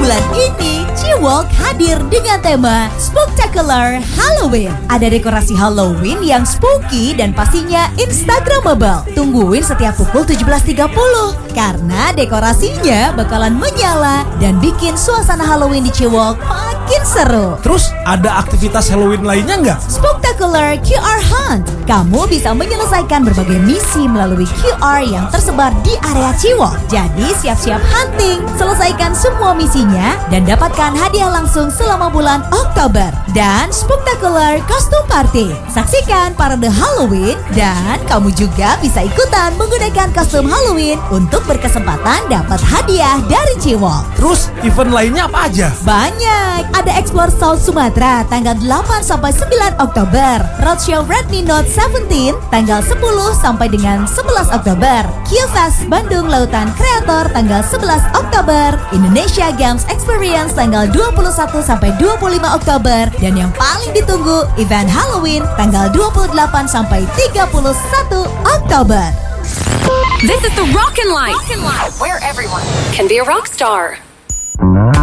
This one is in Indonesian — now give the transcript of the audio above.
Bulan ini, Ciwok hadir dengan tema Spooktacular Halloween. Ada dekorasi Halloween yang spooky dan pastinya Instagramable. Tungguin setiap pukul 17.30 karena dekorasinya bakalan menyala dan bikin suasana Halloween di Ciwok makin seru. Terus ada aktivitas Halloween lainnya nggak? Spooktacular QR Hunt. Kamu bisa menyelesaikan berbagai misi melalui QR yang tersebar di area Ciwok. Jadi siap-siap hunting, selesaikan semua misinya dan dapatkan hadiah langsung selama bulan Oktober. Dan Spooktacular Costume Party. Saksikan parade Halloween dan kamu juga bisa ikutan menggunakan kostum Halloween untuk berkesempatan dapat hadiah dari Ciwok. Terus event lainnya apa aja? Banyak. Ada Explore South Sumatera tanggal 8 sampai 9 Oktober. Roadshow Redmi Note 17 tanggal 10 sampai dengan 11 Oktober. Q-Fest Bandung Lautan Kreator tanggal 11 Oktober. Indonesia Games Experience tanggal 21 sampai 25 Oktober. Dan yang paling ditunggu, event Halloween tanggal 28 sampai 31 Oktober. This is the Rockin' Life, where everyone can be a rock star.